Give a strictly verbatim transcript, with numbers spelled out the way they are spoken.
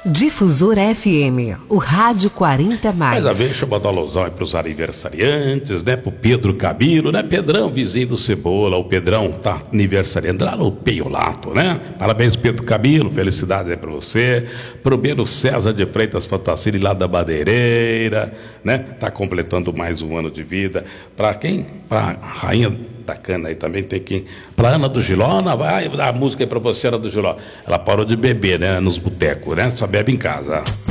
Difusora F M, o rádio quarenta mais. Mas a vez, deixa eu botar alusão aí pros aniversariantes, né? Pro Pedro Cabiro, né? Pedrão, vizinho do Cebola, o Pedrão tá aniversariando lá no Peiolato, né? Parabéns, Pedro Cabiro, felicidades aí pra você. Pro Belo César de Freitas Fantasini, lá da Madeireira, né? Tá completando mais um ano de vida. Pra quem? Pra Rainha da Cana aí também tem que... Pra Ana do Giló, Ana, vai dar a música aí pra você, Ana do Giló. Ela parou de beber, né? Nos botecos, né? Só bebe em casa.